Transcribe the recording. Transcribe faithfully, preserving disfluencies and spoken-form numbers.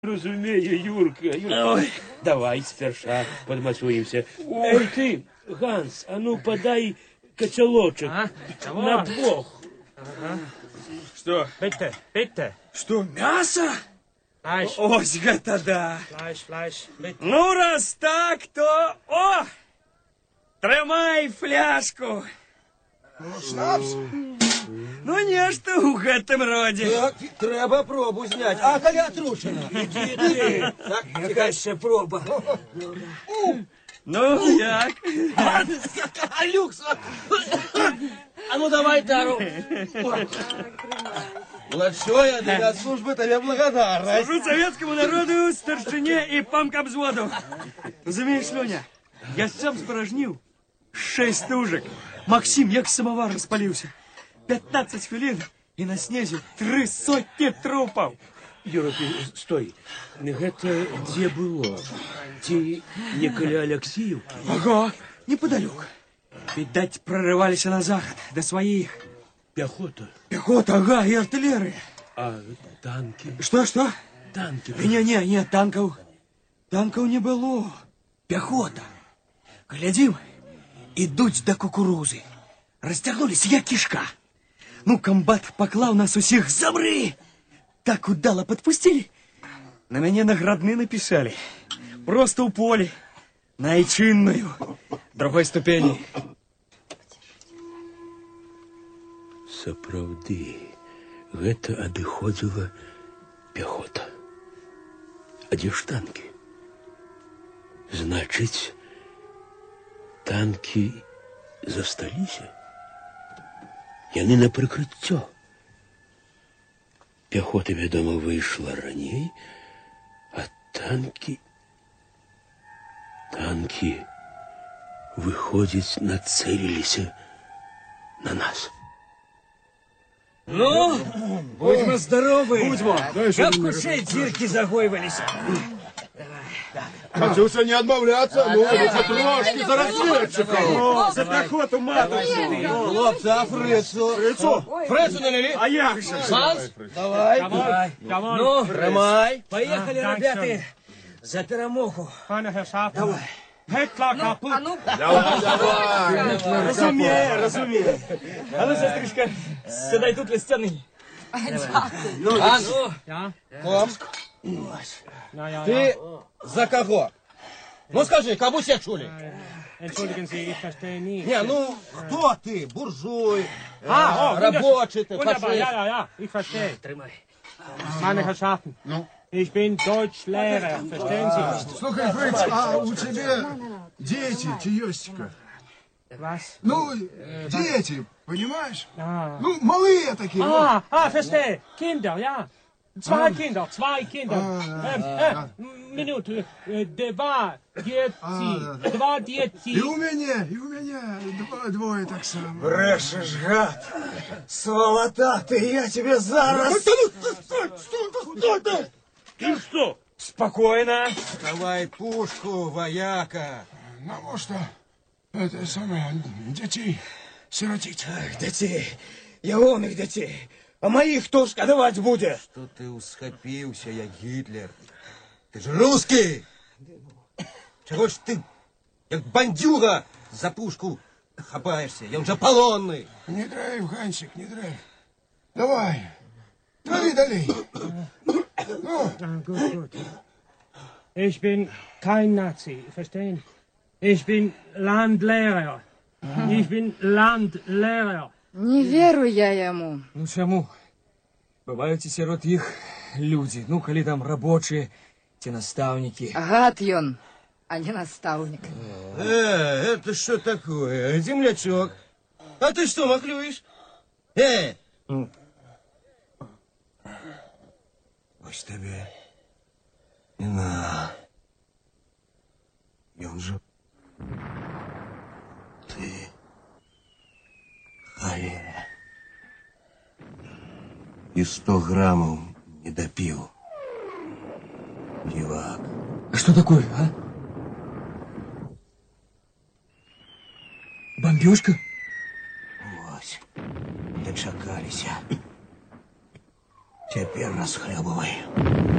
Разумею, Юрка. Юрка. Давай сперша подмасуемся. Эй, ты, Ганс, а ну подай котелочек А? на двух. Ага. Что? Bitte, bitte. Что, мясо? Fleisch. Ось, это да. Fleisch, Fleisch, bitte. Ну, раз так, то... О! Тримай фляжку. Шнапс? Ну, нешта у гэтым родзе. Так, треба пробу зняць. А калі атручана? Иди ты. Так, цікавіша проба. Ну, як? А люкс! А ну давай тару. Младшая, для службы тебе благодарность. Служу советскому народу, старшине и помкобзводу. Разумеешь, Лёня, я сам спорожнил шесть тужек. Максим, як самовар распалился. пятнадцать хвилин, и на снезе три сотни трупов. Юра, ты стой. Гэта где было? Ти не каля Алексеевки? Ага, неподалеку. Видать, прорывались на заход, до своих. Пехота. Пехота, ага, и артиллерия. А танки? Что-что? Танки. Не-не, не, танков. Танков не было. Пехота. Глядим, идут до кукурузы. Растягнулись, як кишка. Ну, комбат поклал нас усіх замри. Так удало подпустили. На меня наградные написали. Просто у поле. Найчинную. Другой ступени. Сапраўды, гэта адыходзіла пехота. А дзе ж танки? Значыць, танки засталіся? Яны на прыкрыццё. Пехота, вядома, выйшла раней, а танки... Танки, выходзіць, нацеліліся на нас. Ну, будьмо здоровы. Будьмо. Как хутчэй дзіркі загойваліся. Катюся, не отмовляться, ну, это трошки за разведчиков. За пехоту матушку. Хлопцы, а Фрицу? Фрицу? Фрицу налили? А як же? Ганс, давай. Ну, Тримай. Поехали, А, ребята, за перемогу. Meine Herrschaften. Давай. Гетла капут. Давай, давай. Разумею, разумею. А ну, сестричка, сідай тут для стены. Ну, Ганс, Ja? Том, Ja, ja, ты ja. за кого? Ну скажи, кого все чули? Entschuldigen Sie, ich verstehe nie. Не, ну, кто ты? Буржуй, Ah, oh, рабочий ты, Wunderbar, ja, фашист. ja, ja, ich verstehe. Тримай. Meine Herrschaften, ich bin Deutschlehrer, verstehen Sie? Слухай, Фриц, а у тебя дети, Тиёстика? Was? Ну, дети, понимаешь? Ah, Ну, малые такие. вот. ah, ah verstehe. Kinder, ja. Zwei Kinder, zwei Kinder. Ähm, äh, Minute. Äh, Два дети, два И дети. у меня, и у меня два, двое так само. Брешешь, гад. Сволота ты, я тебе зараз... Стой, стой, стой, стой! Ты что? Спокойно. Давай пушку, вояка. Ну, что, это самое, детей сиротить. Детей, я вон их детей. А моих кто шкодовать будет? Что ты усхопился, я Гитлер? Ты же русский! Чего ж ты, как бандюга, за пушку хапаешься? Я уже полонный. Не драйв, Гансик, не драйв. Давай, дали, дали. Ну, Ah, gut, gut. Ich bin kein Nazi, verstehen? Ich bin Landlehrer. Ich bin Landlehrer. Не верю я ему. Ну чему? Бывают и сирот их люди. Ну, коли там рабочие, те наставники. Гад ён, а не наставник. Э, это что такое? Землячок. А ты что, махлюешь? Э! Ось тебе. Не на. И он же... Ты... Харе. И сто граммов не допил. Дивак. А что такое, а? Бомбежка? Ось. Дочакались. Теперь расхлебывай.